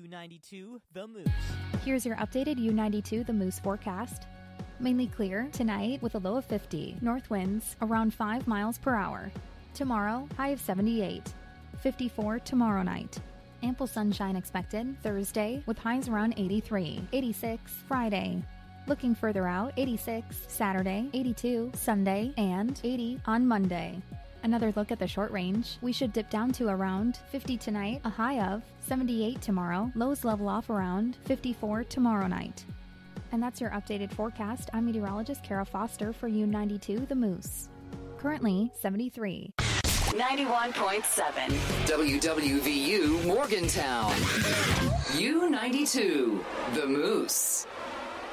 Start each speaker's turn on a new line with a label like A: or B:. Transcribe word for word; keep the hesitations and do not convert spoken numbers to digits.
A: ninety-two The Moose.
B: Here's your updated U ninety-two The Moose forecast. Mainly clear tonight with a low of fifty. North winds around five miles per hour. Tomorrow, high of seventy-eight. fifty-four tomorrow night. Ample sunshine expected Thursday with highs around eighty-three. eighty-six Friday. Looking further out, eighty-six Saturday, eighty-two Sunday, and eighty on Monday. Another look at the short range. We should dip down to around fifty tonight, a high of seventy-eight tomorrow. Lows level off around fifty-four tomorrow night. And that's your updated forecast. I'm meteorologist Kara Foster for U ninety-two The Moose. Currently seventy-three.
C: ninety-one point seven
D: W W V U Morgantown. U ninety-two The Moose.